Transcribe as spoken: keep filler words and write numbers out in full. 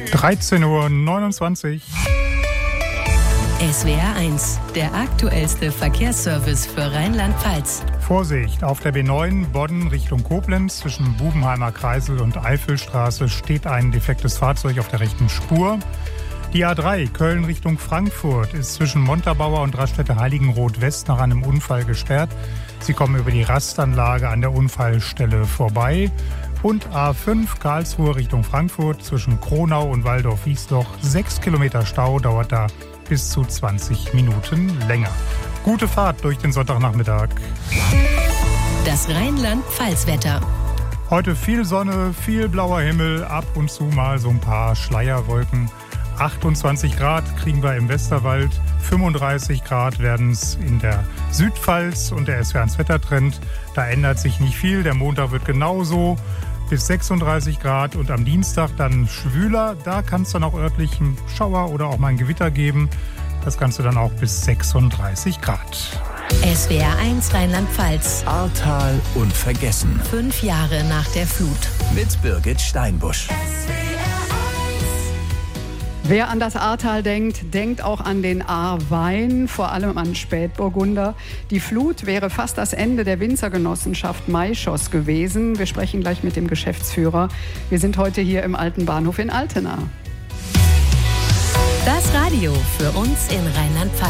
dreizehn Uhr neunundzwanzig. S W R eins, der aktuellste Verkehrsservice für Rheinland-Pfalz. Vorsicht, auf der B neun Bodden Richtung Koblenz zwischen Bubenheimer Kreisel und Eifelstraße steht ein defektes Fahrzeug auf der rechten Spur. Die A drei Köln Richtung Frankfurt ist zwischen Montabaur und Raststätte Heiligenroth West nach einem Unfall gesperrt. Sie kommen über die Rastanlage an der Unfallstelle vorbei. Und A fünf Karlsruhe Richtung Frankfurt zwischen Kronau und Waldorf-Wiesloch. Sechs Kilometer Stau, dauert da bis zu zwanzig Minuten länger. Gute Fahrt durch den Sonntagnachmittag. Das Rheinland-Pfalz-Wetter. Heute viel Sonne, viel blauer Himmel, ab und zu mal so ein paar Schleierwolken. achtundzwanzig Grad kriegen wir im Westerwald, fünfunddreißig Grad werden es in der Südpfalz und der S W R eins Wettertrend. Da ändert sich nicht viel, der Montag wird genauso bis sechsunddreißig Grad und am Dienstag dann schwüler. Da kann es dann auch örtlich einen Schauer oder auch mal ein Gewitter geben. Das Ganze dann auch bis sechsunddreißig Grad. S W R eins Rheinland-Pfalz. Ahrtal unvergessen. Fünf Jahre nach der Flut. Mit Birgit Steinbusch. Wer an das Ahrtal denkt, denkt auch an den Ahrwein, vor allem an Spätburgunder. Die Flut wäre fast das Ende der Winzergenossenschaft Maischoss gewesen. Wir sprechen gleich mit dem Geschäftsführer. Wir sind heute hier im Alten Bahnhof in Altena. Das Radio für uns in Rheinland-Pfalz.